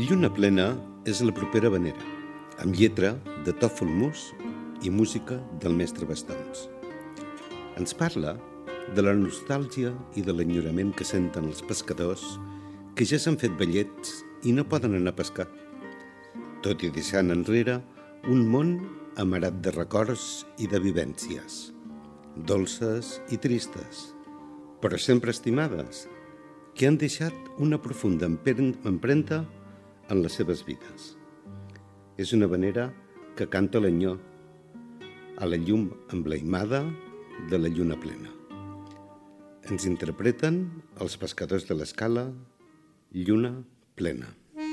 Lluna plena és la propera vanera, amb lletra de Tòfol Mus i música del mestre Bastons. Ens parla de la nostàlgia i de l'enyorament que senten els pescadors que ja s'han fet vellets i no poden anar a pescar, tot i deixant enrere un món amarat de records i de vivències, dolces i tristes, però sempre estimades, que han deixat una profunda empremta en les seves vides. És una vanera que canta l'enyor a la llum emblaimada de la lluna plena. Ens interpreten els pescadors de l'Escala, Lluna plena.